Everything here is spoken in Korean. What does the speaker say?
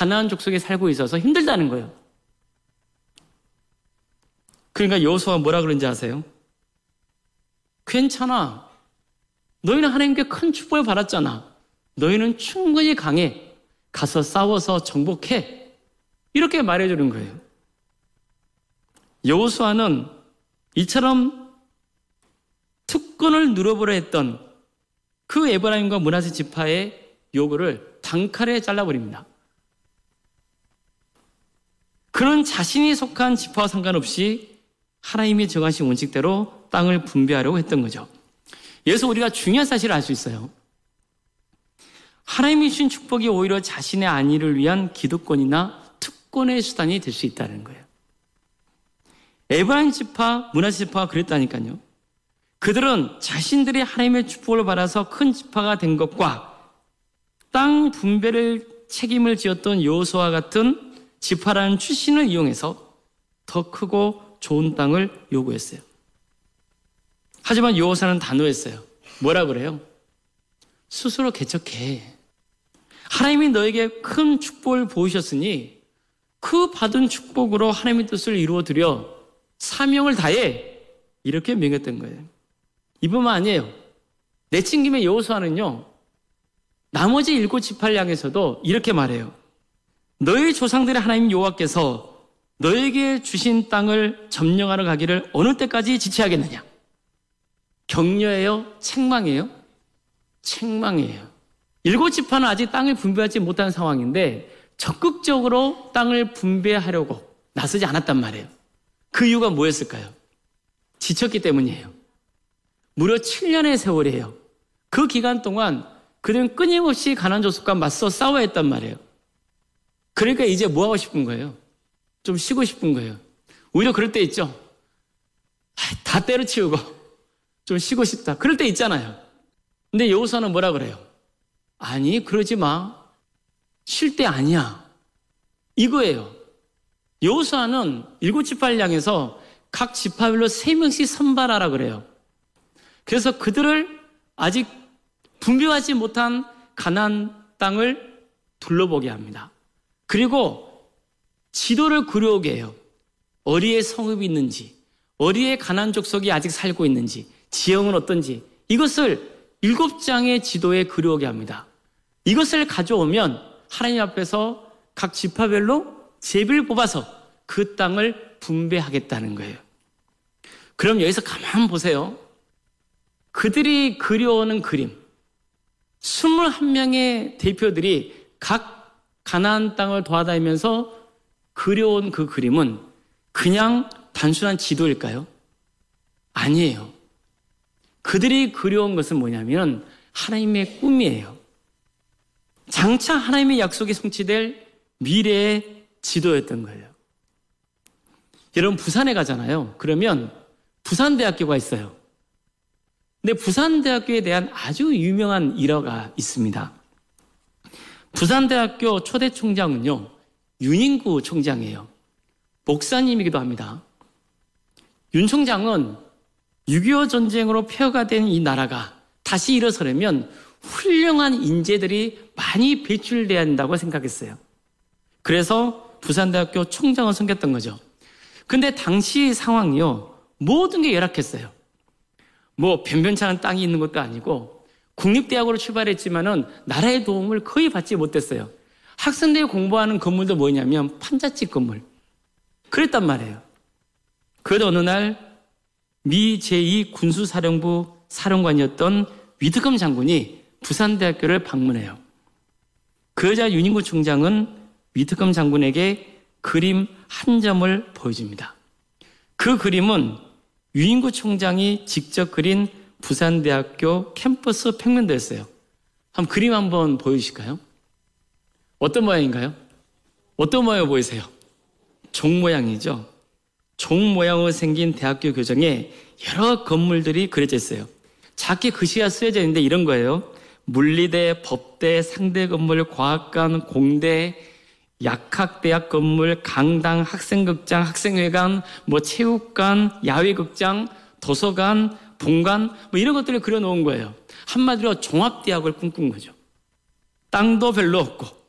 가나안 족속에 살고 있어서 힘들다는 거예요. 그러니까 여호수아가 뭐라 그런지 아세요? 괜찮아. 너희는 하나님께 큰 축복을 받았잖아. 너희는 충분히 강해. 가서 싸워서 정복해. 이렇게 말해주는 거예요. 여호수아는 이처럼 특권을 누려보려 했던 그 에브라임과 므낫세 지파의 요구를 단칼에 잘라버립니다. 그는 자신이 속한 지파와 상관없이 하나님이 정하신 원칙대로 땅을 분배하려고 했던 거죠. 여기서 우리가 중요한 사실을 알 수 있어요. 하나님이 주신 축복이 오히려 자신의 안위를 위한 기득권이나 특권의 수단이 될 수 있다는 거예요. 에브라임 지파, 므낫세 지파가 그랬다니까요. 그들은 자신들이 하나님의 축복을 받아서 큰 지파가 된 것과 땅 분배를 책임을 지었던 여호수아와 같은 지파라는 출신을 이용해서 더 크고 좋은 땅을 요구했어요. 하지만 여호수아는 단호했어요. 뭐라 그래요? 스스로 개척해. 하나님이 너에게 큰 축복을 보이셨으니 그 받은 축복으로 하나님의 뜻을 이루어드려 사명을 다해. 이렇게 명했던 거예요. 이뿐만 아니에요. 내친 김에 여호수아는요, 나머지 7지파를 향해서도 이렇게 말해요. 너희 조상들의 하나님 여호와께서 너에게 주신 땅을 점령하러 가기를 어느 때까지 지체하겠느냐? 격려예요? 책망이에요? 책망이에요. 7지파는 아직 땅을 분배하지 못한 상황인데 적극적으로 땅을 분배하려고 나서지 않았단 말이에요. 그 이유가 뭐였을까요? 지쳤기 때문이에요. 무려 7년의 세월이에요. 그 기간 동안 그들은 끊임없이 가나안 족속과 맞서 싸워야 했단 말이에요. 그러니까 이제 뭐 하고 싶은 거예요? 좀 쉬고 싶은 거예요. 오히려 그럴 때 있죠. 다 때려치우고 좀 쉬고 싶다. 그럴 때 있잖아요. 근데 여호수아는 뭐라 그래요? 아니, 그러지 마. 쉴 때 아니야. 이거예요. 여호수아는 7지파를 향해서 각 지파별로 3명씩 선발하라 그래요. 그래서 그들을 아직 분배하지 못한 가나안 땅을 둘러보게 합니다. 그리고 지도를 그려오게 해요. 어디에 성읍이 있는지, 어디에 가나안 족속이 아직 살고 있는지, 지형은 어떤지, 이것을 7장의 지도에 그려오게 합니다. 이것을 가져오면 하나님 앞에서 각 지파별로 제비를 뽑아서 그 땅을 분배하겠다는 거예요. 그럼 여기서 가만 보세요. 그들이 그려오는 그림, 21명의 대표들이 각 가나안 땅을 돌아다니면서 그려온 그 그림은 그냥 단순한 지도일까요? 아니에요. 그들이 그려온 것은 뭐냐면 하나님의 꿈이에요. 장차 하나님의 약속이 성취될 미래의 지도였던 거예요. 여러분 부산에 가잖아요. 그러면 부산대학교가 있어요. 근데 부산대학교에 대한 아주 유명한 일화가 있습니다. 부산대학교 초대 총장은요, 윤인구 총장이에요. 목사님이기도 합니다. 윤 총장은 6.25 전쟁으로 폐허가 된 이 나라가 다시 일어서려면 훌륭한 인재들이 많이 배출돼야 한다고 생각했어요. 그래서 부산대학교 총장을 섬겼던 거죠. 근데 당시 상황이요, 모든 게 열악했어요. 뭐 변변찮은 땅이 있는 것도 아니고 국립대학으로 출발했지만은 나라의 도움을 거의 받지 못했어요. 학생들이 공부하는 건물도 뭐냐면 판잣집 건물. 그랬단 말이에요. 그래도 어느 날 미 제2 군수사령부 사령관이었던 위트컴 장군이 부산대학교를 방문해요. 그러자 윤인구 총장은 위트컴 장군에게 그림 한 점을 보여줍니다. 그 그림은 윤인구 총장이 직접 그린 부산대학교 캠퍼스 평면도였어요. 한번 그림 한번 보여주실까요? 어떤 모양인가요? 어떤 모양 보이세요? 종 모양이죠. 종 모양으로 생긴 대학교 교정에 여러 건물들이 그려져 있어요. 작게 글씨가 쓰여져 있는데 이런 거예요. 물리대, 법대, 상대 건물, 과학관, 공대, 약학대학 건물, 강당, 학생극장, 학생회관, 뭐 체육관, 야외극장, 도서관, 본관, 뭐 이런 것들을 그려놓은 거예요. 한마디로 종합대학을 꿈꾼 거죠. 땅도 별로 없고